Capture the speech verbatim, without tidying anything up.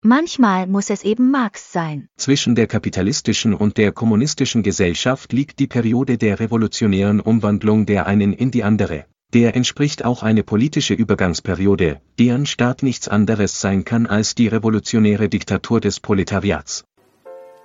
Manchmal muss es eben Marx sein. Zwischen der kapitalistischen und der kommunistischen Gesellschaft liegt die Periode der revolutionären Umwandlung der einen in die andere. Der entspricht auch eine politische Übergangsperiode, deren Staat nichts anderes sein kann als die revolutionäre Diktatur des Proletariats.